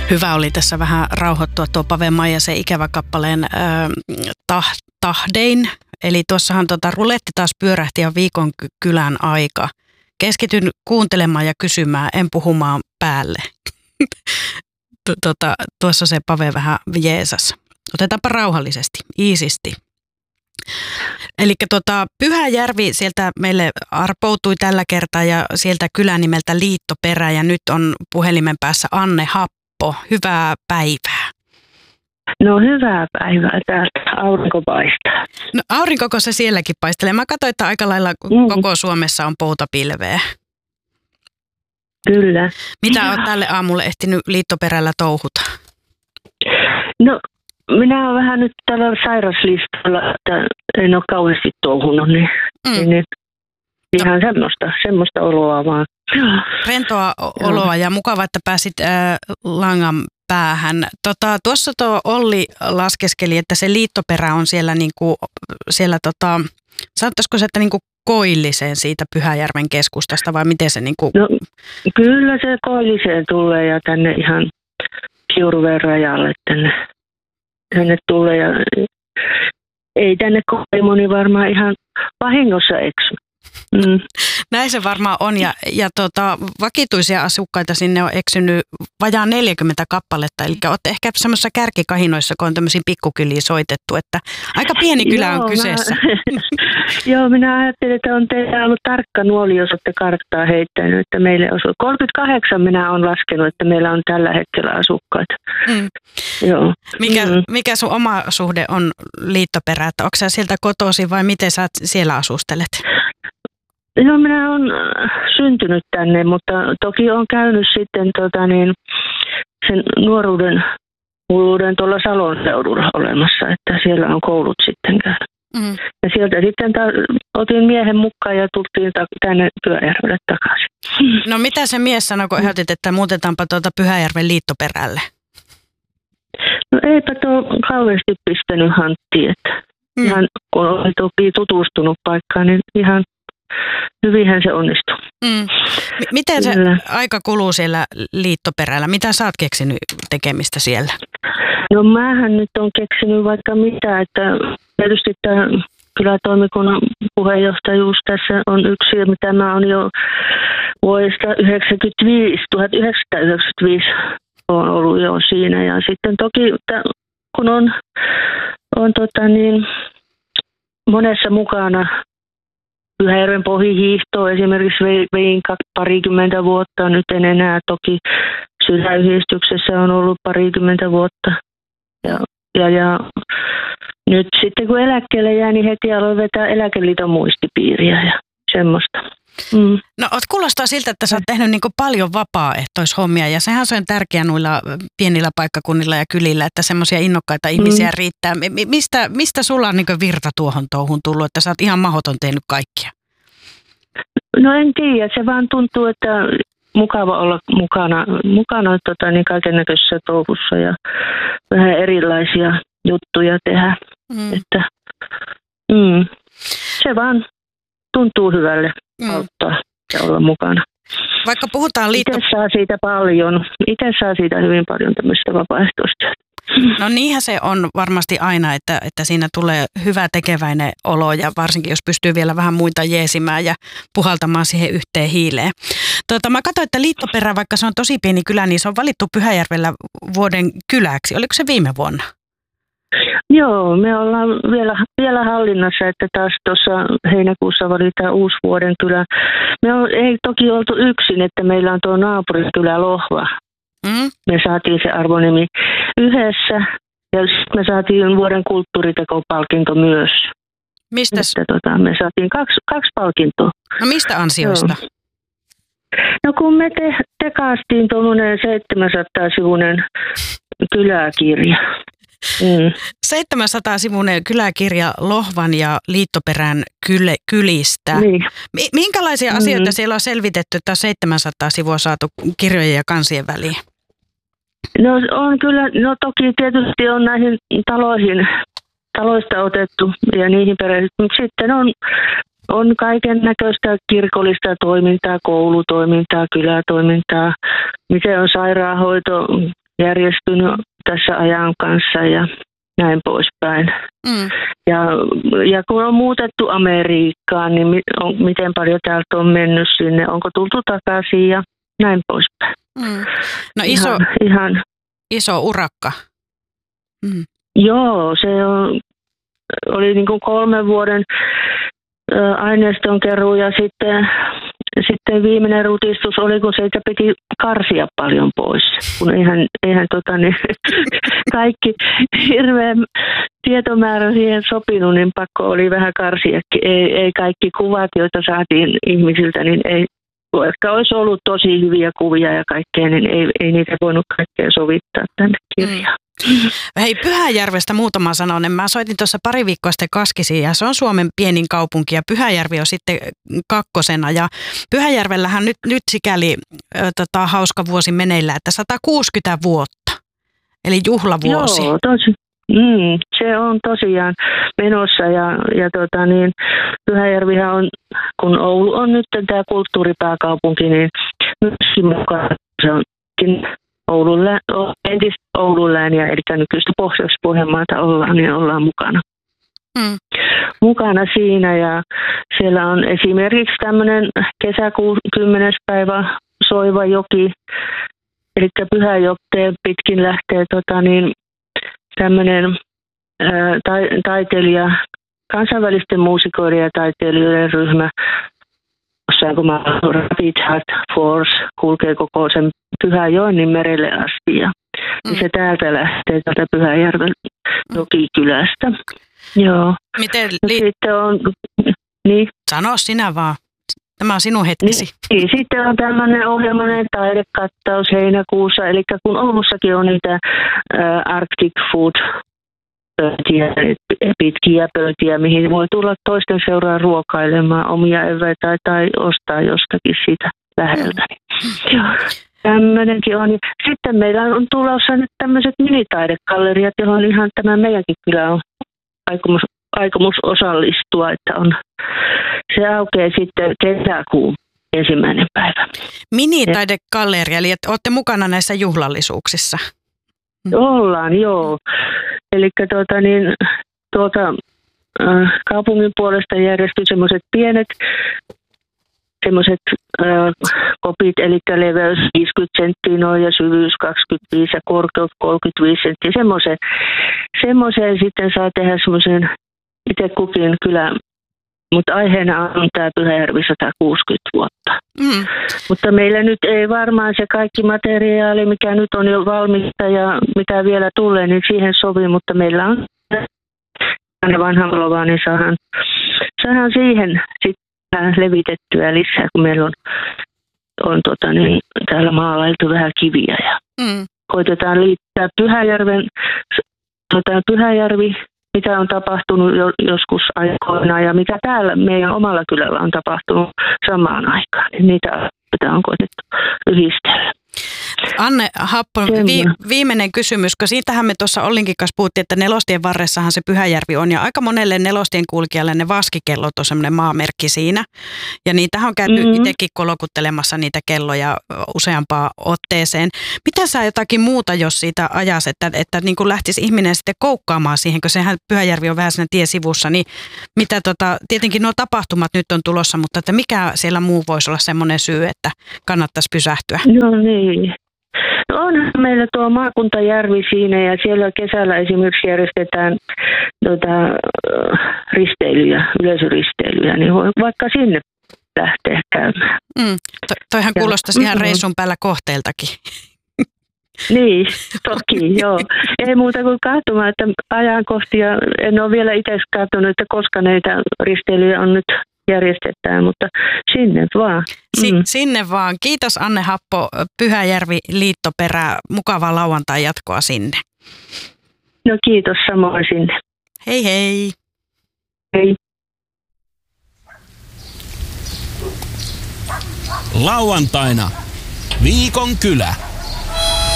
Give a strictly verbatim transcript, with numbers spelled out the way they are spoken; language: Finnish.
Hyvä oli tässä vähän rauhoittua tuo Pave Maijasen ikävä kappaleen äh, tah, tahdein. Eli tuossahan tota, ruletti taas pyörähti ja viikon kylän aika. Keskityn kuuntelemaan ja kysymään, en puhumaan päälle. tota, tuossa se Pave vähän jeesas. Otetaanpa rauhallisesti, iisisti. Eli tota, Pyhäjärvi sieltä meille arpoutui tällä kertaa ja sieltä kylän nimeltä Liittoperä ja nyt on puhelimen päässä Anne Happo. Hyvää päivää. No hyvää päivää, täältä aurinko paistaa. No aurinkoko se sielläkin paistelee. Mä katsoin, että aika lailla Mm. koko Suomessa on poutapilveä. Kyllä. Mitä olet tälle aamulle ehtinyt Liittoperällä touhuta? No minä olen vähän nyt tällä sairaslistalla, että en ole kauheasti touhunut, niin, Mm. niin, niin ihan semmoista, semmoista oloa vaan. Rentoa o- oloa ja mukava, että pääsit äh, langan päähän. Tota, tuossa tuo Olli laskeskeli, että se Liittoperä on siellä, niinku, siellä tota, sanottaisiko se, että niinku koilliseen siitä Pyhäjärven keskustasta vai miten se niinku... No kyllä se Koilliseen tulee ja tänne ihan Kiuruveen rajalle tänne, tänne tulee ja ei tänne kovin moni varmaan ihan vahingossa eksy. Mm. Näin se varmaan on ja, ja tota, vakituisia asukkaita sinne on eksynyt vajaa neljäkymmentä kappaletta, eli olette ehkä semmoisessa kärkikahinoissa, kun on tämmöisiä pikkukyliä soitettu, että aika pieni kylä on Joo, kyseessä. Mä, joo, minä ajattelin, että on teillä ollut tarkka nuoli, jos olette karttaa heittänyt, että meille osuu. kolmekymmentäkahdeksan minä olen laskenut, että meillä on tällä hetkellä asukkaita. Mm. Joo. Mikä, Mm. mikä sun oma suhde on Liittoperä, että onko sä sieltä kotoisin vai miten sä siellä asustelet? No minä olen syntynyt tänne, mutta toki olen käynyt sitten tota niin, sen nuoruuden hulluuden tuolla Salon seudulla olemassa, että siellä on koulut sitten käynyt. Mm. Ja sieltä sitten ta- otin miehen mukaan ja tultiin ta- tänne Pyhäjärvelle takaisin. No mitä se mies sanoi, kun ehdotit, että muutetaanpa tuota Pyhäjärven Liittoperälle? No eipä tuo kauheasti pistänyt hanttiin, että Mm. ihan kun oli toki tutustunut paikkaan, niin ihan hyvinhän se onnistui. Mm. M- Miten se Kyllä. aika kuluu siellä Liittoperällä? Mitä sä oot keksinyt tekemistä siellä? No mähän nyt on keksinyt vaikka mitä, että tietysti tämä kylätoimikunnan puheenjohtajuus tässä on yksi, mitä mä oon jo vuodesta yhdeksänkymmentäviisi, tuhatyhdeksänsataayhdeksänkymmentäviisi on ollut jo siinä. Ja sitten toki kun on, on tota niin, monessa mukana, Pyhäjärven pohjihiihtoa esimerkiksi vein parikymmentä vuotta, nyt en enää toki sydänyhdistyksessä on ollut parikymmentä vuotta. Ja, ja, ja nyt sitten kun eläkkeelle jää, niin heti aloin vetää Eläkeliiton muistipiiriä ja semmoista. Mm. No kuulostaa siltä, että sä oot tehnyt niin kuin paljon vapaaehtoishommia ja sehän on tärkeää noilla pienillä paikkakunnilla ja kylillä, että semmoisia innokkaita ihmisiä Mm. riittää. Mi- Mistä, mistä sulla on niin kuin virta tuohon touhun tullut, että sä oot ihan mahdoton tehnyt kaikkia? No en tiedä, se vaan tuntuu, että mukava olla mukana, mukana tota, niin kaiken näköisessä touhussa ja vähän erilaisia juttuja tehdä. Mm. Että, mm, se vaan tuntuu hyvälle Mm. auttaa ja olla mukana. Vaikka puhutaan liitto... Itse saa siitä paljon, itse saa siitä hyvin paljon tämmöistä vapaaehtoistyötä. No niinhän se on varmasti aina, että, että siinä tulee hyvä tekeväinen olo ja varsinkin jos pystyy vielä vähän muita jeesimään ja puhaltamaan siihen yhteen hiileen. Tuota, mä katsoin, että Liittoperä, vaikka se on tosi pieni kylä, niin se on valittu Pyhäjärvellä vuoden kyläksi. Oliko se viime vuonna? Joo, me ollaan vielä, vielä hallinnassa, että taas tuossa heinäkuussa valitaan uusi vuoden kylä. Me on, ei toki oltu yksin, että meillä on tuo naapurikylä Lohva. Mm? Me saatiin se arvonimi yhdessä ja sitten me saatiin vuoden kulttuuritekopalkinto myös. Mistä, Että, tota, me saatiin kaksi, kaksi palkintoa. no mistä ansioista? Joo. No kun me te, tekaastiin tuommoinen seitsemänsataa-sivuinen kyläkirja. Mm. seitsemänsataa-sivuinen kyläkirja Lohvan ja Liittoperän kyl- kylistä. Niin. Mi- minkälaisia Mm-hmm. asioita siellä on selvitetty, että on seitsemänsataa sivua saatu kirjojen ja kansien väliin? No on kyllä, no toki tietysti on näihin taloihin, taloista otettu ja niihin perehdytty, mutta sitten on, on kaiken näköistä kirkollista toimintaa, koulutoimintaa, kylätoimintaa, miten on sairaanhoito järjestynyt tässä ajan kanssa ja näin poispäin. Mm. Ja, ja kun on muutettu Amerikkaan, niin mi, on, miten paljon täältä on mennyt sinne, onko tultu takaisin ja näin poispäin. Mm. No iso, ihan, ihan, iso urakka. Mm. Joo, se on, oli niin kuin kolmen vuoden ä, aineiston keruu ja sitten, sitten viimeinen rutistus oli, kun siitä piti karsia paljon pois. Kun eihän, eihän tota, niin, kaikki hirveän tietomäärä siihen sopinut, niin pakko oli vähän karsiakin. Ei, ei kaikki kuvat, joita saatiin ihmisiltä, niin ei, vaikka olisi ollut tosi hyviä kuvia ja kaikkea, niin ei, ei niitä voinut kaikkea sovittaa tänne kirjaan. Mm. Hei, Pyhäjärvestä muutama sanonen. Mä soitin tuossa pari viikkoa sitten Kaskisiin ja se on Suomen pienin kaupunki ja Pyhäjärvi on sitten kakkosena. Ja Pyhäjärvellähän nyt, nyt sikäli äh, tota, hauska vuosi meneillään, että sata kuusikymmentä vuotta, eli juhlavuosi. Joo, tosi. Mm, se on tosiaan menossa ja, ja tota niin, Pyhäjärvihän on, kun Oulu on nyt tämä kulttuuripääkaupunki, niin myöskin mukaan se onkin Oulun, entistä Oulun lääniä, eli nykyistä Pohjois-Pohjanmaata ollaan, niin ollaan mukana. Mm. Mukana siinä ja siellä on esimerkiksi tämmöinen kesäkuun kymmenes päivä Soivajoki, eli Pyhäjokteen pitkin lähtee tota niin, tämmöinen ää, ta- taiteilija, kansainvälisten muusikoiden ja taiteilijoiden ryhmä, jossain kun mä Rapid Heart Force kulkee koko sen Pyhäjoennin merelle asti ja mm. se täältä lähtee täältä Pyhäjärven Jokikylästä. Joo. Miten li- sitten on, niin. Sano sinä vaan. Tämä on sinun hetkesi. Niin, sitten on tämmöinen ohjelmainen taidekattaus heinäkuussa, eli kun Oulussakin on niitä ä, Arctic Food pöytiä, pitkiä pöytiä, mihin voi tulla toisten seuraan ruokailemaan omia eväitä tai ostaa jostakin siitä läheltä. Mm. Joo. Tämmöinenkin on. Sitten meillä on tulossa nyt tämmöiset minitaidekalleriat, johon ihan tämä meidänkin kyllä on aikomus, aikomus osallistua, että on, se aukeaa sitten kesäkuun ensimmäinen päivä. Minitaidegalleria, eli että olette mukana näissä juhlallisuuksissa? Ollaan, joo. Eli tuota, niin, tuota, äh, kaupungin puolesta järjestyi semmoiset pienet semmoiset äh, kopit, eli leveys viisikymmentä senttiä noin ja syvyys kaksikymmentäviisi ja korkeus kolmekymmentäviisi senttiä. Semmoisen, semmoisen sitten saa tehdä semmoisen itse kukin kyllä, mutta aiheena on tämä Pyhäjärvi sata kuusikymmentä vuotta. Mm. Mutta meillä nyt ei varmaan se kaikki materiaali, mikä nyt on jo valmista ja mitä vielä tulee, niin siihen sovi, mutta meillä on vanha valoa, niin saadaan, saadaan siihen sitten levitettyä lisää, kun meillä on, on tota, niin, täällä maalailtu vähän kiviä ja mm. koitetaan liittää Pyhäjärven, tota, Pyhäjärvi, mitä on tapahtunut jo, joskus aikoina ja mitä täällä meidän omalla kylällä on tapahtunut samaan aikaan. Niin niitä on koitettu yhdistellä. Anne Happo, vi, viimeinen kysymys, kun siitähän me tuossa Ollinkin kanssa puhuttiin, että nelostien varressahan se Pyhäjärvi on ja aika monelle nelostien kulkijalle ne vaskikellot on semmoinen maamerkki siinä. Ja niitähän on käyty mm-hmm. itsekin kolokuttelemassa niitä kelloja useampaan otteeseen. Mitä sä jotakin muuta, jos siitä ajas, että, että niin kuin lähtisi ihminen sitten koukkaamaan siihen, kun sehän Pyhäjärvi on vähän siinä tiesivussa, niin mitä tota, tietenkin nuo tapahtumat nyt on tulossa, mutta että mikä siellä muu voisi olla semmoinen syy, että kannattaisi pysähtyä? No niin. On meillä tuo maakuntajärvi siinä ja siellä kesällä esimerkiksi järjestetään tuota, risteilyjä, yleisöristeilyjä, niin voi vaikka sinne lähteä käymään. Mm, to, toihan kuulostaisi ja, ihan mm-hmm. reissun päällä kohteeltakin. Niin, toki, joo. Ei muuta kuin katsomaan, että ajankohti ja en ole vielä itse katsonut, että koska näitä risteilyjä on nyt järjestetään, mutta sinne vaan. Si- mm. Sinne vaan. Kiitos Anne Happo, Pyhäjärvi Liittoperä. Mukavaa lauantai jatkoa sinne. No kiitos samoin sinne. Hei hei. Hei. Lauantaina viikon kylä.